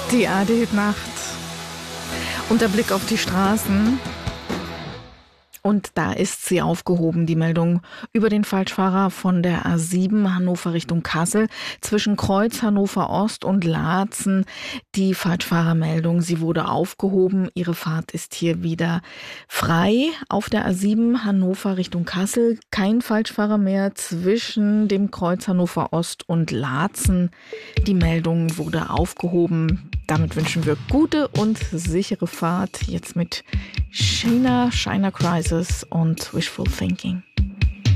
Die ARD-Nacht. Und der Blick auf die Straßen. Und da ist sie aufgehoben, die Meldung über den Falschfahrer von der A7 Hannover Richtung Kassel zwischen Kreuz Hannover Ost und Laatzen. Die Falschfahrermeldung, sie wurde aufgehoben. Ihre Fahrt ist hier wieder frei auf der A7 Hannover Richtung Kassel. Kein Falschfahrer mehr zwischen dem Kreuz Hannover Ost und Laatzen. Die Meldung wurde aufgehoben. Damit wünschen wir gute und sichere Fahrt. Jetzt mit China Crisis und Wishful Thinking.